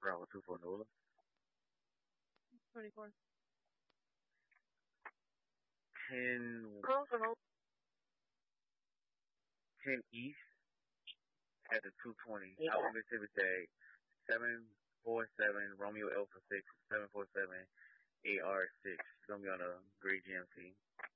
Bravo 24 Nola. 24. 10, 10 East at the 220. Yeah. Alpha Mississippi Tag 747 Romeo Alpha 6 747 AR6. It's gonna be on a great GMC.